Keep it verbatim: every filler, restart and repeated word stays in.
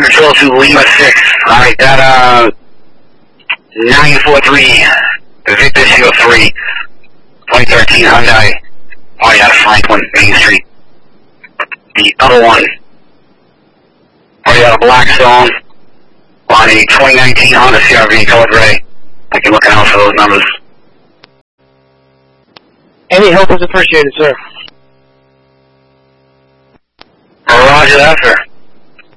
control to Lima six. Alright, that, uh, nine four three, Victor Zero three, twenty thirteen Hyundai, party out of Franklin, Main Street. The other one, party out of Blackstone, on a twenty nineteen Honda C R V color gray. I can look out for those numbers. Any help is appreciated, sir. Roger that, sir.